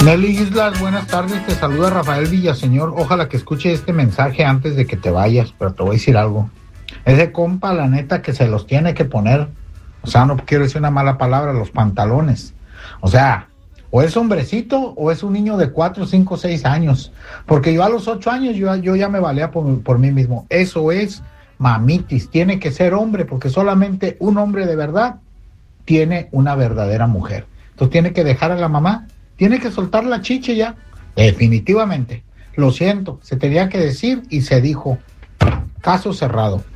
Nelly Islas, buenas tardes, te saluda Rafael Villaseñor. Ojalá que escuche este mensaje antes de que te vayas, pero te voy a decir algo. Ese compa, la neta, que se los tiene que poner, o sea, no quiero decir una mala palabra, los pantalones. O sea, o es hombrecito o es un niño de 4, 5, 6 años. Porque yo a los 8 años yo ya me valía por mí mismo. Eso es mamitis, tiene que ser hombre, porque solamente un hombre de verdad tiene una verdadera mujer. Entonces tiene que dejar a la mamá, tiene que soltar la chiche ya, definitivamente. Lo siento, se tenía que decir y se dijo. Caso cerrado.